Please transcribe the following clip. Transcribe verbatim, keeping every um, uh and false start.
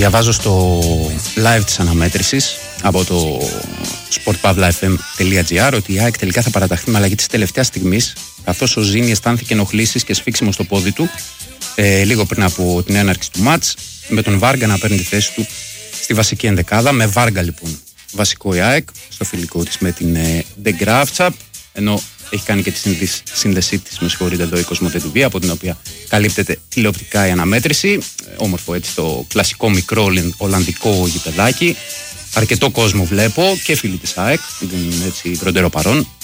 Διαβάζω στο live της αναμέτρησης από το σπορτ παύλα εφ εμ τελεία τζι άρ ότι η ΑΕΚ τελικά θα παραταχθεί με αλλαγή της τελευταίας στιγμής, καθώς ο Ζήνη αισθάνθηκε ενοχλήσεις και σφίξιμο στο πόδι του ε, λίγο πριν από την έναρξη του μάτς, με τον Βάργα να παίρνει τη θέση του στη βασική ενδεκάδα. Με Βάργα λοιπόν βασικό η ΑΕΚ στο φιλικό της με την ε, De Graafschap, ενώ έχει κάνει και τη σύνδεσή της, με συγχωρείτε εδώ, η Κοσμοτέ τι βι, από την οποία καλύπτεται τηλεοπτικά η αναμέτρηση. Όμορφο έτσι το κλασικό μικρό ολλανδικό γηπεδάκι. Αρκετό κόσμο βλέπω και φίλοι της ΑΕΚ, έτσι βροντερό παρόν.